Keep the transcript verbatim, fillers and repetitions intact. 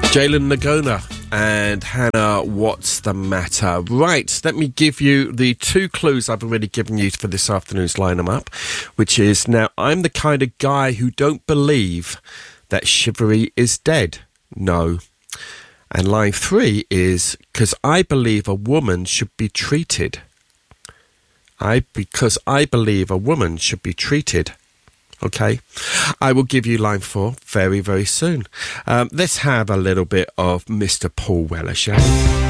Jalen Nagona and Hannah, What's the Matter? Right, let me give you the two clues I've already given you for this afternoon's Line 'em Up, which is, now, I'm the kind of guy who don't believe that chivalry is dead. No. And line three is, because I believe a woman should be treated. I Because I believe a woman should be treated. Okay, I will give you line four very, very soon. Um, let's have a little bit of Mister Paul Weller, shall we?